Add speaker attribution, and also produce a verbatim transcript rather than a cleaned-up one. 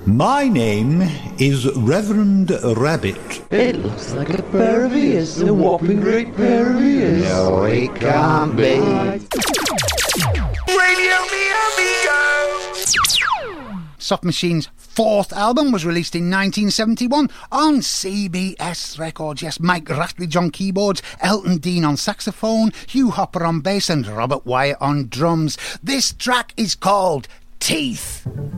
Speaker 1: My name is Reverend Rabbit.
Speaker 2: It looks like a pair of ears, a whopping great pair of ears.
Speaker 3: No, it can't be.
Speaker 4: Radio Me Amigo!
Speaker 5: Soft Machine's fourth album was released in nineteen seventy-one on C B S Records. Yes, Mike Ratledge on keyboards, Elton Dean on saxophone, Hugh Hopper on bass and Robert Wyatt on drums. This track is called Teeth.